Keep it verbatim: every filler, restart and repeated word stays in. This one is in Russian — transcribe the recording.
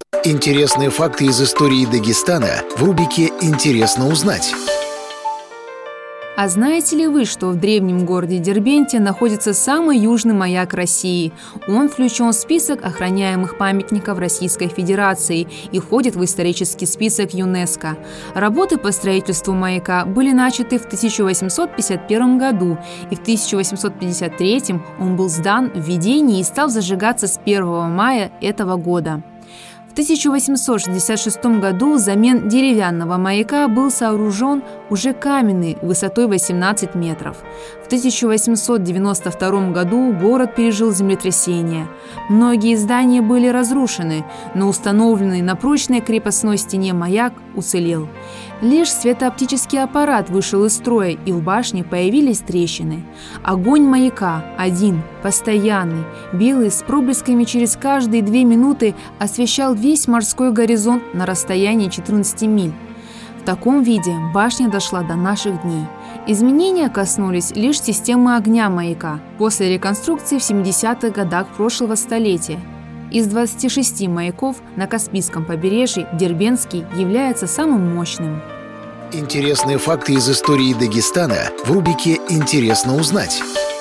Интересные факты из истории Дагестана в рубрике «Интересно узнать». А знаете ли вы, что в древнем городе Дербенте находится самый южный маяк России? Он включен в список охраняемых памятников Российской Федерации и входит в исторический список ЮНЕСКО. Работы по строительству маяка были начаты в тысяча восемьсот пятьдесят первом году, и в тысяча восемьсот пятьдесят третьем он был сдан в ведение и стал зажигаться с первого мая этого года. В тысяча восемьсот шестьдесят шестом году взамен деревянного маяка был сооружен уже каменный высотой восемнадцать метров. В тысяча восемьсот девяносто втором году город пережил землетрясение. Многие здания были разрушены, но установленный на прочной крепостной стене маяк уцелел. Лишь светооптический аппарат вышел из строя, и в башне появились трещины. Огонь маяка, один, постоянный, белый, с проблесками через каждые две минуты, освещал весь морской горизонт на расстоянии четырнадцати миль. В таком виде башня дошла до наших дней. Изменения коснулись лишь системы огня маяка после реконструкции в семидесятых годах прошлого столетия. Из двадцати шести маяков на Каспийском побережье Дербентский является самым мощным. Интересные факты из истории Дагестана в рубрике «Интересно узнать».